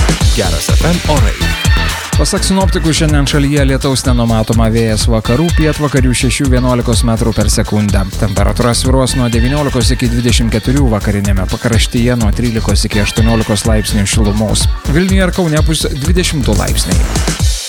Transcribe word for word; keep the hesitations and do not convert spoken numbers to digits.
Geras F M orai. Pasak sinoptikų, šiandien šalyje lietaus nenumatoma, vėjas vakarų pietvakarių šešių vienuolikos metrų per sekundę. Temperatūra svyruos nuo devyniolikos iki dvidešimt keturių, vakarinėme pakraštyje nuo trylikos iki aštuoniolikos laipsnių šilumos. Vilniuje ir Kaune bus dvidešimt du laipsniai.